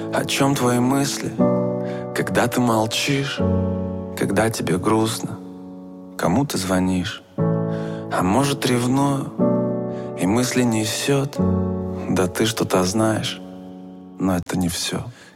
О чем твои мысли, когда ты молчишь, когда тебе грустно, кому ты звонишь? А может, ревную, и мысли несет, да ты что-то знаешь, но это не все.